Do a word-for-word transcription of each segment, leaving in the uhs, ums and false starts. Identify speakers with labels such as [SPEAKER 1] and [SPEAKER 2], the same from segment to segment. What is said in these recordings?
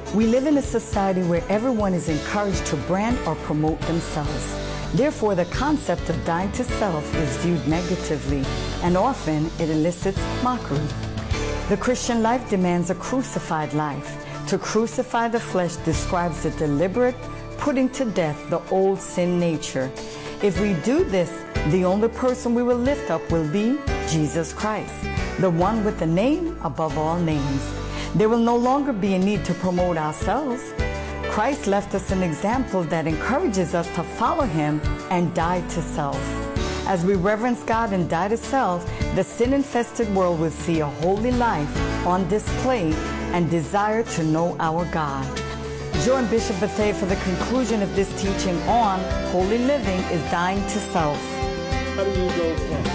[SPEAKER 1] We live in a society where everyone is encouraged to brand or promote themselves. Therefore, the concept of dying to self is viewed negatively, and often it elicits mockery. The Christian life demands a crucified life. To crucify the flesh describes the deliberate putting to death the old sin nature. If we do this, the only person we will lift up will be Jesus Christ, the one with the name above all names. There will no longer be a need to promote ourselves. Christ left us an example that encourages us to follow him and die to self. As we reverence God and die to self, the sin-infested world will see a holy life on display and desire to know our God. Join Bishop Bethea for the conclusion of this teaching on Holy Living is Dying to Self.
[SPEAKER 2] How do you go from,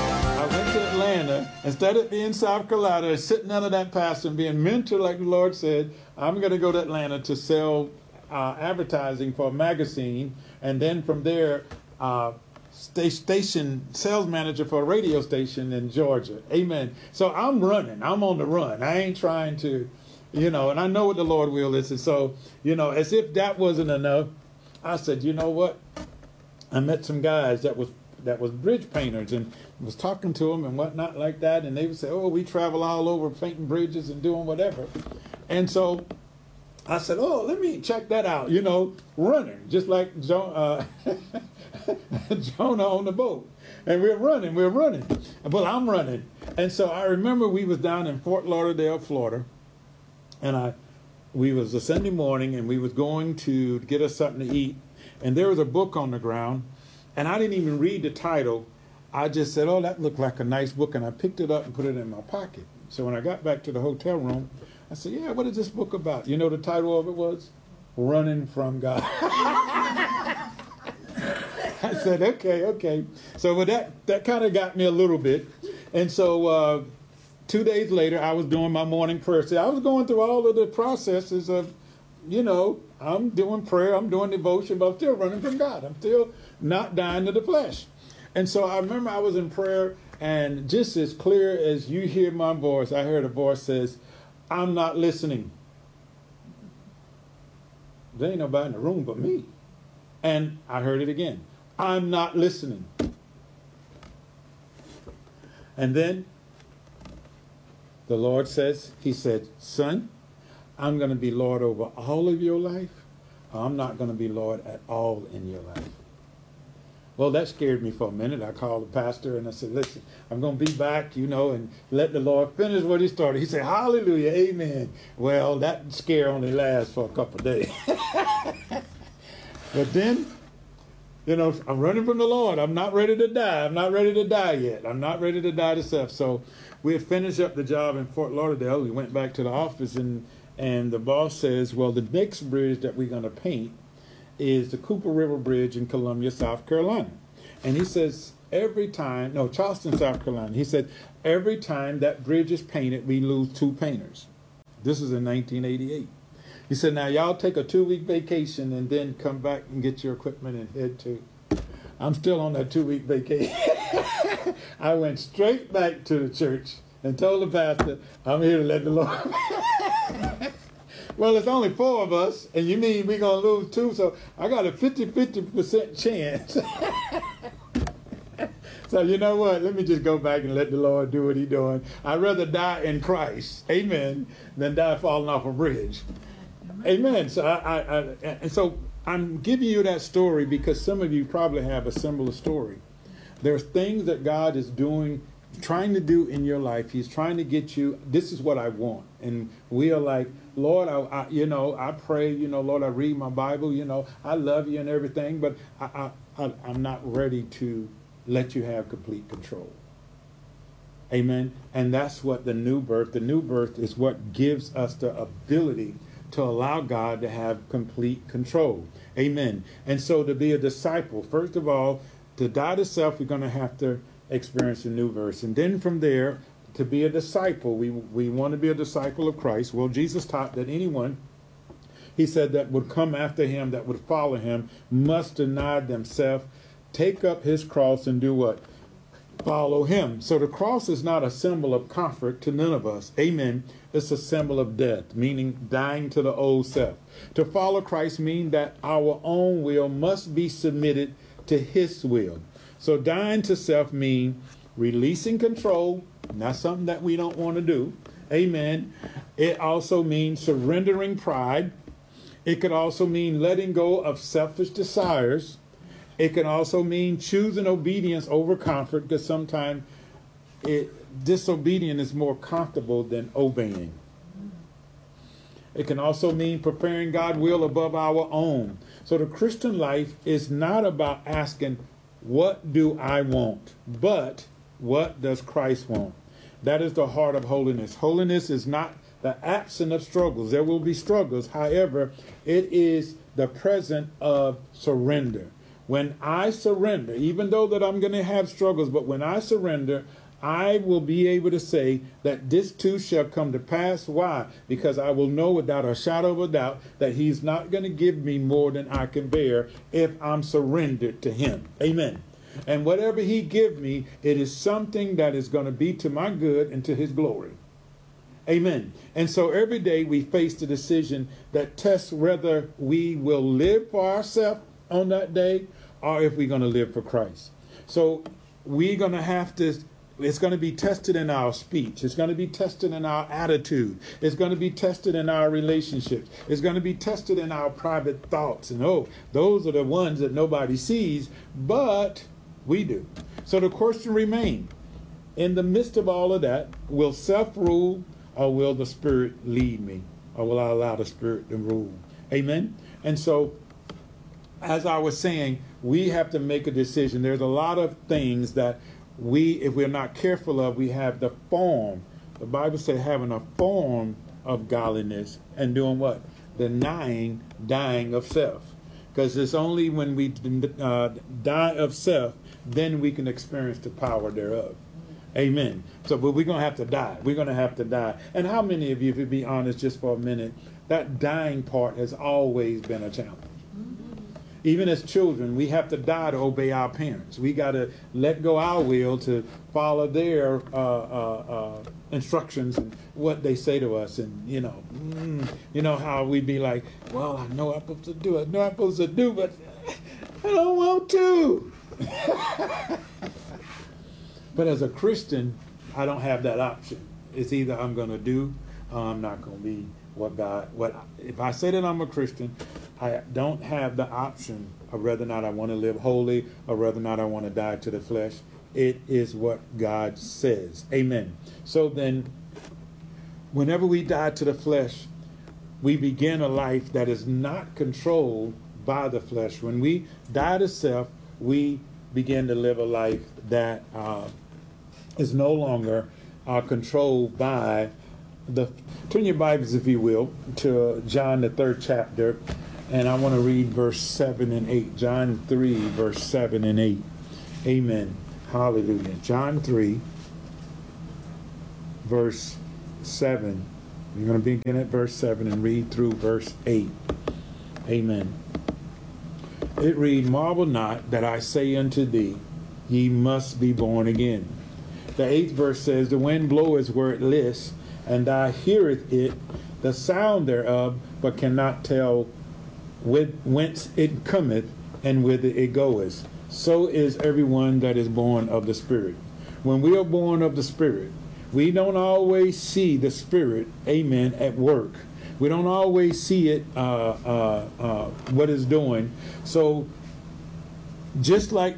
[SPEAKER 2] I went to Atlanta, instead of being in South Carolina, sitting under that pastor and being mentored like the Lord said, I'm going to go to Atlanta to sell uh, advertising for a magazine, and then from there, uh, stay station sales manager for a radio station in Georgia. Amen. So I'm running. I'm on the run. I ain't trying to, you know, and I know what the Lord will is. And so, you know, as if that wasn't enough, I said, you know what? I met some guys that was that was bridge painters and was talking to them and whatnot like that. And they would say, oh, we travel all over painting bridges and doing whatever. And so I said, oh, let me check that out, you know, running, just like jo- uh, Jonah on the boat. And we're running, we're running. Well, I'm running. And so I remember we was down in Fort Lauderdale, Florida, and I, we was a Sunday morning, and we was going to get us something to eat, and there was a book on the ground, and I didn't even read the title. I just said, oh, that looked like a nice book, and I picked it up and put it in my pocket. So when I got back to the hotel room, I said, yeah, what is this book about? You know the title of it was? Running from God. I said, okay, okay. So but that, that kind of got me a little bit. And so uh, two days later, I was doing my morning prayer. See, I was going through all of the processes of, you know, I'm doing prayer, I'm doing devotion, but I'm still running from God. I'm still not dying to the flesh. And so I remember I was in prayer, and just as clear as you hear my voice, I heard a voice says, I'm not listening. There ain't nobody in the room but me. And I heard it again. I'm not listening. And then the Lord says, he said, son, I'm going to be Lord over all of your life. I'm not going to be Lord at all in your life. Well, that scared me for a minute. I called the pastor and I said, listen, I'm going to be back, you know, and let the Lord finish what he started. He said, hallelujah, amen. Well, that scare only lasts for a couple of days. But then, you know, I'm running from the Lord. I'm not ready to die. I'm not ready to die yet. I'm not ready to die to self. So we had finished up the job in Fort Lauderdale. We went back to the office, and, and the boss says, well, the next bridge that we're going to paint is the Cooper River Bridge in Columbia, South Carolina. And he says, every time, no, Charleston, South Carolina. He said, every time that bridge is painted, we lose two painters. This is in nineteen eighty-eight. He said, now y'all take a two-week vacation and then come back and get your equipment and head to. I'm still on that two-week vacation. I went straight back to the church and told the pastor, I'm here to let the Lord. Well, it's only four of us, and you mean we're going to lose two, so I got a fifty-fifty percent chance. So you know what? Let me just go back and let the Lord do what he's doing. I'd rather die in Christ, amen, than die falling off a bridge. Amen. So I, I, I and so I'm giving you that story because some of you probably have a similar story. There's things that God is doing, trying to do in your life. He's trying to get you, this is what I want. And we are like, Lord, I, I you know, I pray, you know, Lord, I read my Bible, you know, I love you and everything, but I, I, I, I'm not ready to let you have complete control. Amen. And that's what the new birth, the new birth is what gives us the ability to allow God to have complete control. Amen. And so to be a disciple, first of all, to die to self, we're going to have to experience a new verse. And then from there, to be a disciple, we we want to be a disciple of Christ. Well, Jesus taught that anyone, he said, that would come after him, that would follow him, must deny themselves, take up his cross and do what? follow him. So the cross is not a symbol of comfort to none of us. Amen. It's a symbol of death, meaning dying to the old self. To follow Christ means that our own will must be submitted to his will. So dying to self means releasing control, not something that we don't want to do. Amen. It also means surrendering pride. It could also mean letting go of selfish desires. It can also mean choosing obedience over comfort, because sometimes it, disobedience is more comfortable than obeying. It can also mean preferring God's will above our own. So the Christian life is not about asking, what do I want? But what does Christ want? That is the heart of holiness. Holiness is not the absence of struggles. There will be struggles. However, it is the presence of surrender. When I surrender, even though that I'm going to have struggles, but when I surrender, I will be able to say that this too shall come to pass. Why? Because I will know without a shadow of a doubt that he's not going to give me more than I can bear if I'm surrendered to him. Amen. And whatever he give me, it is something that is going to be to my good and to his glory. Amen. And so every day we face the decision that tests whether we will live for ourselves on that day, or if we're going to live for Christ. So we're going to have to, it's going to be tested in our speech. It's going to be tested in our attitude. It's going to be tested in our relationships. It's going to be tested in our private thoughts. And oh, those are the ones that nobody sees, but we do. So the question remains, in the midst of all of that, will self rule, or will the Spirit lead me? Or will I allow the Spirit to rule? Amen? And so, as I was saying, we have to make a decision. There's a lot of things that we, if we're not careful of, we have the form. The Bible says having a form of godliness and doing what? Denying, dying of self. Because it's only when we uh, die of self, then we can experience the power thereof. Amen. So, but we're going to have to die. We're going to have to die. And how many of you, if you be honest just for a minute, that dying part has always been a challenge. Even as children, we have to die to obey our parents. We got to let go our will to follow their uh, uh, uh, instructions and what they say to us. And, you know, mm, you know how we be like, well, I know I'm supposed to do it. I know I'm supposed to do, but I don't want to. But as a Christian, I don't have that option. It's either I'm going to do or I'm not going to be what God, what, if I say that I'm a Christian, I don't have the option of whether or not I want to live holy or whether or not I want to die to the flesh. It is what God says. Amen. So then, whenever we die to the flesh, we begin a life that is not controlled by the flesh. When we die to self, we begin to live a life that uh, is no longer uh, controlled by the. Turn your Bibles, if you will, to John, the third chapter. And I want to read verse seven and eight. John three, verse seven and eight. Amen. Hallelujah. John three, verse seven. You're going to begin at verse seven and read through verse eight. Amen. It reads, marvel not that I say unto thee, ye must be born again. The eighth verse says, the wind bloweth where it lists, and thou heareth it, the sound thereof, but cannot tell with whence it cometh and whither it goeth. So is everyone that is born of the Spirit. When we are born of the Spirit, we don't always see the Spirit, amen, at work. We don't always see it, uh, uh, uh, what it's doing. So just like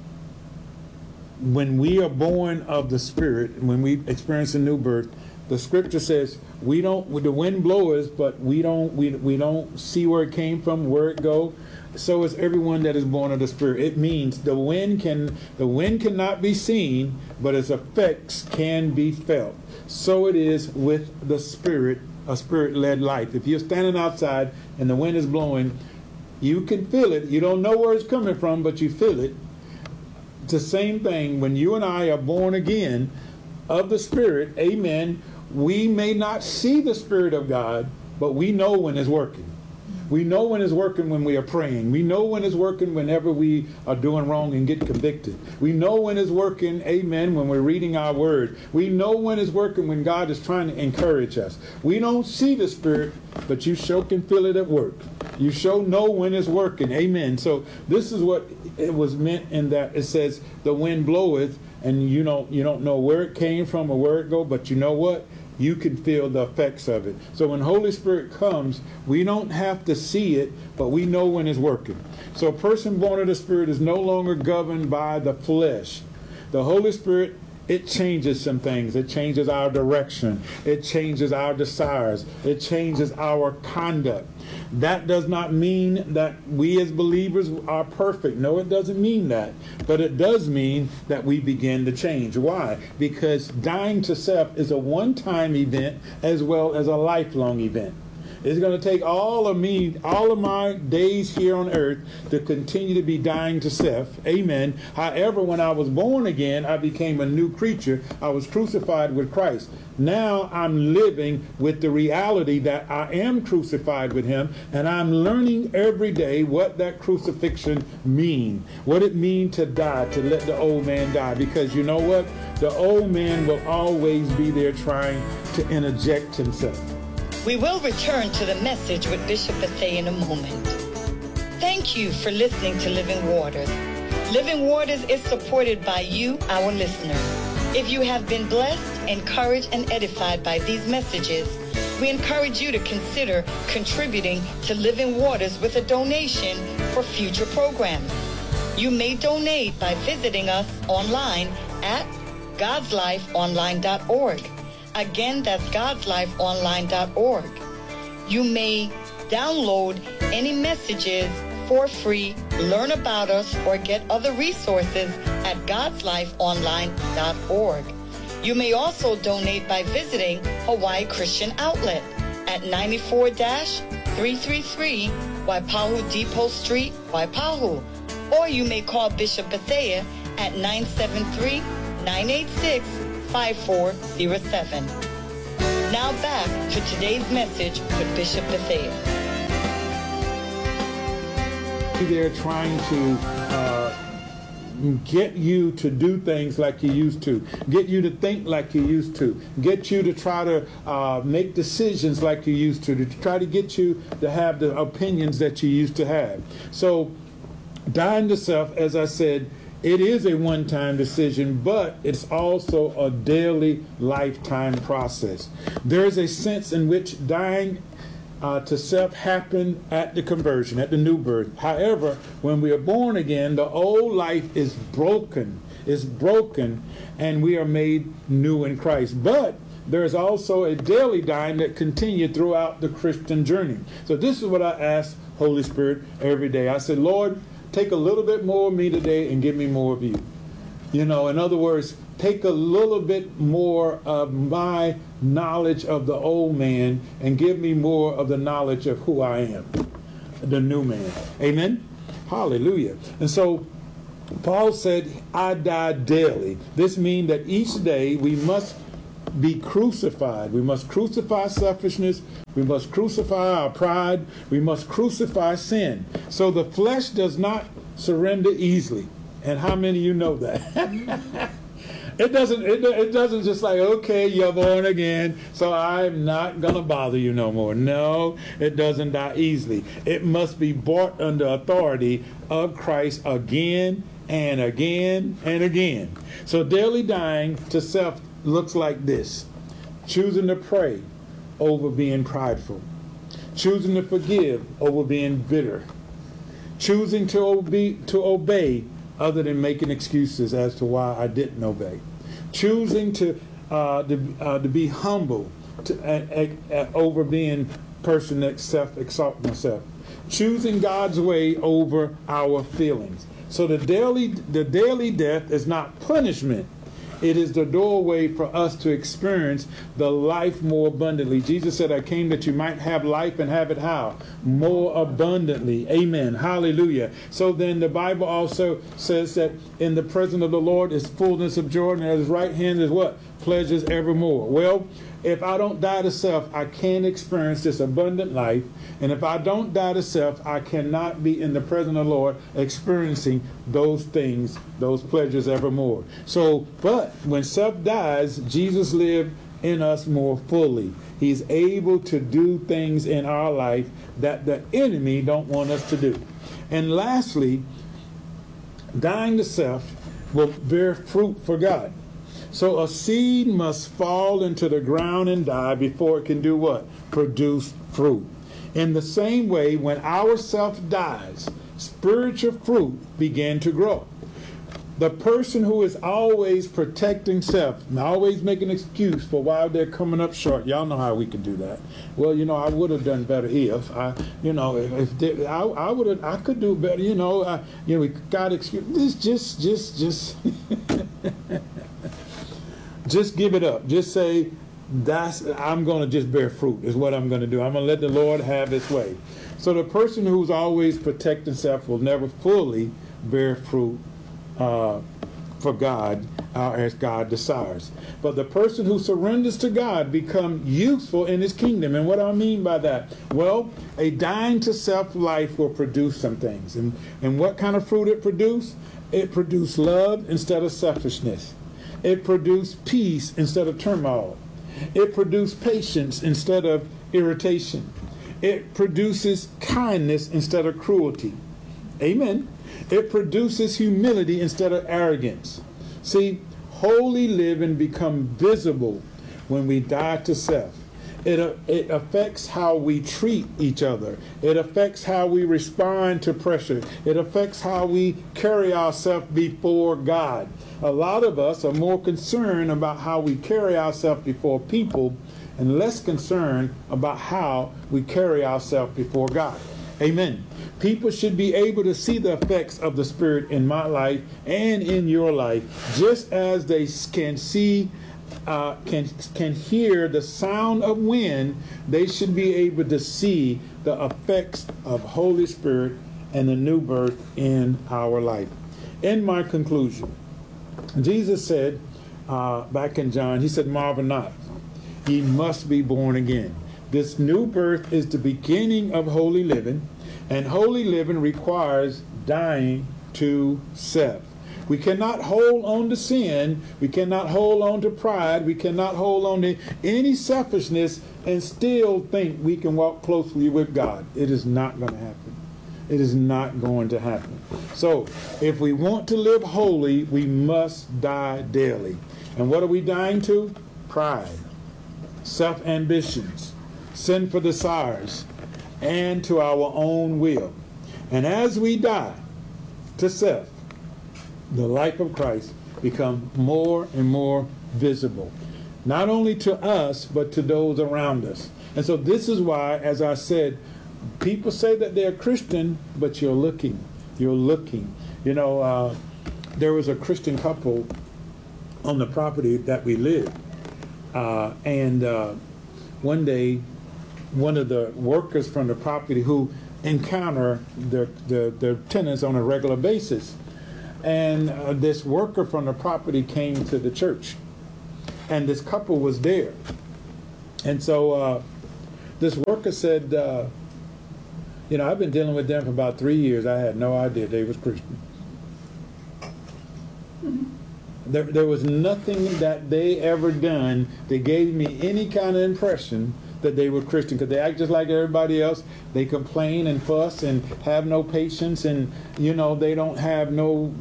[SPEAKER 2] when we are born of the Spirit, when we experience a new birth, the scripture says we don't, the wind blows, but we don't, we, we don't see where it came from, where it go. So is everyone that is born of the Spirit. It means the wind can, the wind cannot be seen, but its effects can be felt. So it is with the Spirit, a Spirit-led life. If you're standing outside and the wind is blowing, you can feel it. You don't know where it's coming from, but you feel it. It's the same thing when you and I are born again of the Spirit, amen. We may not see the Spirit of God, but we know when it's working. We know when it's working when we are praying. We know when it's working whenever we are doing wrong and get convicted. We know when it's working, amen, when we're reading our word. We know when it's working when God is trying to encourage us. We don't see the Spirit, but you sure can feel it at work. You sure know when it's working, amen. So this is what it was meant in that it says the wind bloweth, and you don't, you don't know where it came from or where it go, but you know what? You can feel the effects of it. So when Holy Spirit comes, we don't have to see it, but we know when it's working. So a person born of the Spirit is no longer governed by the flesh. The Holy Spirit, it changes some things. It changes our direction. It changes our desires. It changes our conduct. That does not mean that we as believers are perfect. No, it doesn't mean that. But it does mean that we begin to change. Why? Because dying to self is a one-time event as well as a lifelong event. It's going to take all of me, all of my days here on earth to continue to be dying to self. Amen. However, when I was born again, I became a new creature. I was crucified with Christ. Now I'm living with the reality that I am crucified with him, and I'm learning every day what that crucifixion means, what it means to die, to let the old man die. Because you know what? The old man will always be there trying to interject himself.
[SPEAKER 1] We will return to the message with Bishop Bethea in a moment. Thank you for listening to Living Waters. Living Waters is supported by you, our listener. If you have been blessed, encouraged, and edified by these messages, we encourage you to consider contributing to Living Waters with a donation for future programs. You may donate by visiting us online at gods life online dot org. Again, that's gods life online dot org. You may download any messages for free, learn about us, or get other resources at gods life online dot org. You may also donate by visiting Hawaii Christian Outlet at ninety-four three thirty-three Waipahu Depot Street, Waipahu. Or you may call Bishop Bethea at nine seven three, nine eight six, five four zero seven. Now back to today's message with Bishop Bethea.
[SPEAKER 2] They're trying to uh, get you to do things like you used to, get you to think like you used to, get you to try to uh, make decisions like you used to, to try to get you to have the opinions that you used to have. So dying to self, as I said, it is a one-time decision, but it's also a daily, lifetime process. There is a sense in which dying uh, to self happened at the conversion, at the new birth. However, when we are born again, the old life is broken, is broken, and we are made new in Christ. But there is also a daily dying that continues throughout the Christian journey. So this is what I ask Holy Spirit every day. I said, Lord, take a little bit more of me today and give me more of you. You know, in other words, take a little bit more of my knowledge of the old man and give me more of the knowledge of who I am, the new man. Amen? Hallelujah. And so Paul said, I die daily. This means that each day we must be crucified. We must crucify selfishness. We must crucify our pride. We must crucify sin. So the flesh does not surrender easily. And how many of you know that? It doesn't, it, it doesn't just like, okay, you're born again, so I'm not going to bother you no more. No, it doesn't die easily. It must be brought under authority of Christ again and again and again. So daily dying to self looks like this: choosing to pray over being prideful, choosing to forgive over being bitter, choosing to obey, to obey other than making excuses as to why I didn't obey, choosing to uh, to, uh, to be humble to, uh, uh, over being person that self-exalt myself, choosing God's way over our feelings. So the daily the daily death is not punishment. It is the doorway for us to experience the life more abundantly. Jesus said, I came that you might have life and have it how? More abundantly. Amen. Hallelujah. So then the Bible also says that in the presence of the Lord is fullness of joy, and at his right hand is what? pleasures evermore. Well, if I don't die to self, I can't experience this abundant life. And if I don't die to self, I cannot be in the presence of the Lord experiencing those things, those pleasures evermore. So, but when self dies, Jesus lived in us more fully. He's able to do things in our life that the enemy don't want us to do. And lastly, dying to self will bear fruit for God. So a seed must fall into the ground and die before it can do what? Produce fruit. In the same way, when our self dies, spiritual fruit begin to grow. The person who is always protecting self and always making an excuse for why they're coming up short, y'all know how we can do that. Well, you know, I would have done better if I, you know, if, if they, I, I would have, I could do better. You know, I, you know, we got excuse. Just, just, just, just, just give it up. Just say, that's I'm going to just bear fruit. Is what I'm going to do. I'm going to let the Lord have His way. So the person who's always protecting self will never fully bear fruit Uh, for God, uh, as God desires. But the person who surrenders to God become useful in His kingdom. And what do I mean by that? Well, a dying to self life will produce some things. And, and what kind of fruit it produce? It produce love instead of selfishness. It produce peace instead of turmoil. It produce patience instead of irritation. It produces kindness instead of cruelty. Amen. It produces humility instead of arrogance. See, holy living becomes visible when we die to self. It, uh, it affects how we treat each other. It affects how we respond to pressure. It affects how we carry ourselves before God. A lot of us are more concerned about how we carry ourselves before people and less concerned about how we carry ourselves before God. Amen. People should be able to see the effects of the Spirit in my life and in your life, just as they can see, uh, can can hear the sound of wind. They should be able to see the effects of Holy Spirit and the new birth in our life. In my conclusion, Jesus said uh, back in John, He said, "Marvel not, ye must be born again." This new birth is the beginning of holy living, and holy living requires dying to self. We cannot hold on to sin. We cannot hold on to pride. We cannot hold on to any selfishness and still think we can walk closely with God. It is not going to happen. It is not going to happen. So, if we want to live holy, we must die daily. And what are we dying to? Pride, self-ambitions, sinful desires, and to our own will. And as we die to self, the life of Christ becomes more and more visible, not only to us, but to those around us. And so this is why, as I said, people say that they're Christian, but you're looking. You're looking. You know, uh, there was a Christian couple on the property that we lived. Uh, and uh, one day, one of the workers from the property who encounter their, their, their tenants on a regular basis. And uh, this worker from the property came to the church. And this couple was there. And so uh, this worker said, uh, you know, I've been dealing with them for about three years. I had no idea they was Christian. There, there was nothing that they ever done that gave me any kind of impression that they were Christian, because they act just like everybody else. They complain and fuss and have no patience, and you know they don't have no.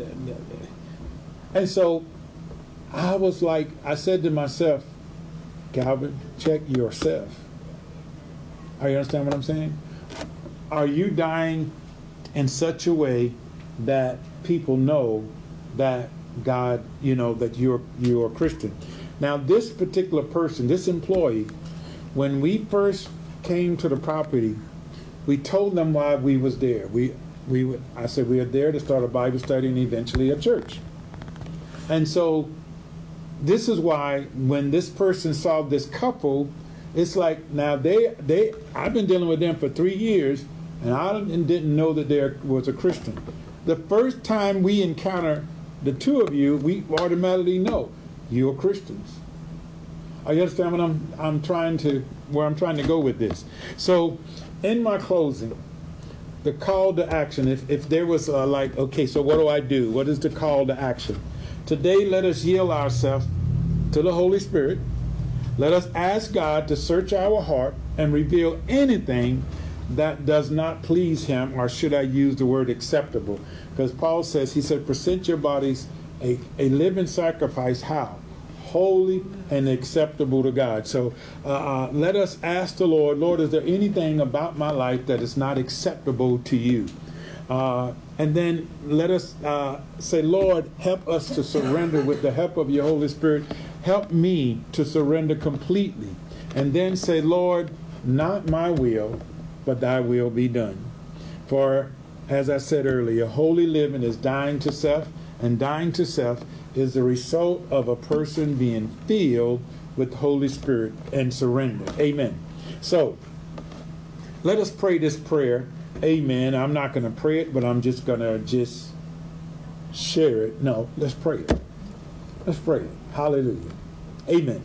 [SPEAKER 2] And so I was like, I said to myself, Calvin, check yourself. Are you understand what I'm saying? Are you dying in such a way that people know that God, you know, that you're you're a Christian? Now, this particular person, this employee, when we first came to the property, we told them why we was there. We, we, I said we are there to start a Bible study and eventually a church. And so this is why when this person saw this couple, it's like, now they, they, I've been dealing with them for three years, and I didn't know that there was a Christian. The first time we encounter the two of you, we automatically know you're Christians. Are you understand what I'm I'm trying to where I'm trying to go with this? So, in my closing, the call to action. If if there was a, like, okay, so what do I do? What is the call to action? Today, let us yield ourselves to the Holy Spirit. Let us ask God to search our heart and reveal anything that does not please Him, or should I use the word acceptable? Because Paul says, he said, present your bodies a, a living sacrifice. How? Holy and acceptable to God. So uh, uh, let us ask the Lord, Lord, is there anything about my life that is not acceptable to you? Uh, and then let us uh, say, Lord, help us to surrender with the help of your Holy Spirit. Help me to surrender completely. And then say, Lord, not my will, but thy will be done. For, as I said earlier, holy living is dying to self, and dying to self is the result of a person being filled with the Holy Spirit and surrender. Amen. So, let us pray this prayer. Amen. I'm not going to pray it, but I'm just going to just share it. No, let's pray it. Let's pray it. Hallelujah. Amen.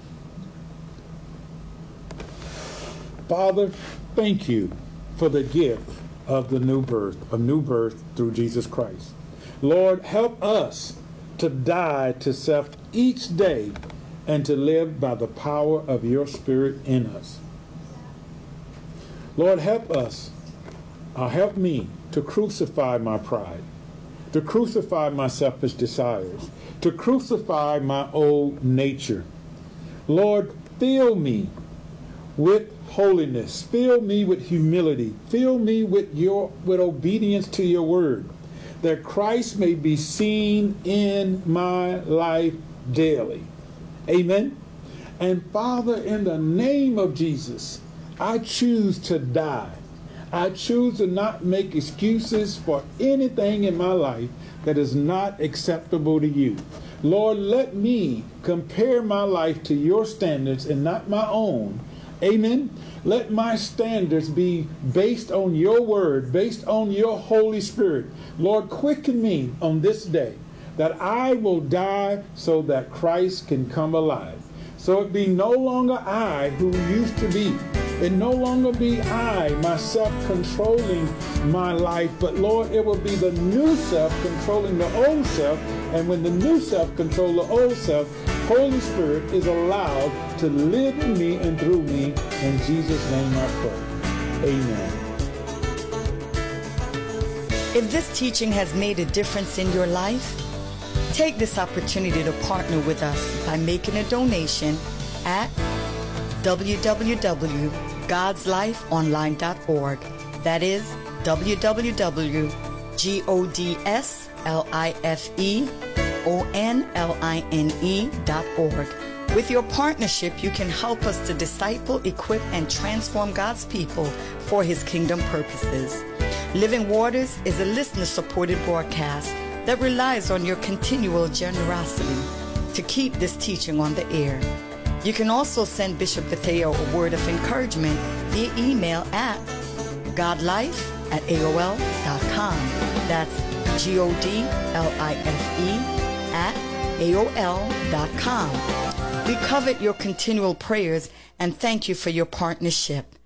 [SPEAKER 2] Father, thank you for the gift of the new birth, a new birth through Jesus Christ. Lord, help us to die to self each day and to live by the power of your Spirit in us. Lord, help us, or help me to crucify my pride, to crucify my selfish desires, to crucify my old nature. Lord, fill me with holiness. Fill me with humility. Fill me with your with obedience to your word, that Christ may be seen in my life daily. Amen. And Father, in the name of Jesus, I choose to die. I choose to not make excuses for anything in my life that is not acceptable to you. Lord, let me compare my life to your standards and not my own. Amen. Let my standards be based on your word, based on your Holy Spirit. Lord, quicken me on this day that I will die so that Christ can come alive. So it be no longer I who used to be. It no longer be I, myself, controlling my life, but Lord, it will be the new self controlling the old self. And when the new self controls the old self, Holy Spirit is allowed to live in me and through me. In Jesus' name I pray. Amen.
[SPEAKER 1] If this teaching has made a difference in your life, take this opportunity to partner with us by making a donation at w w w dot gods life online dot org. That is w w w dot gods life online dot org. With your partnership, you can help us to disciple, equip, and transform God's people for His kingdom purposes. Living Waters is a listener-supported broadcast that relies on your continual generosity to keep this teaching on the air. You can also send Bishop Bethea a word of encouragement via email at godlife at A O L dot com. That's G O D L I F E at A O L dot com. We covet your continual prayers and thank you for your partnership.